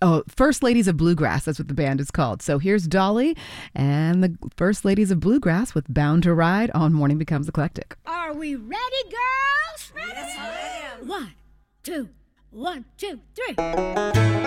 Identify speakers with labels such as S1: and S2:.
S1: First Ladies of Bluegrass. That's what the band is called. So here's Dolly and the First Ladies of Bluegrass with Bound to Ride on Morning Becomes Eclectic.
S2: Are we ready, girls?
S3: Yes, ma'am.
S2: 1, 2, 1, 2, 3.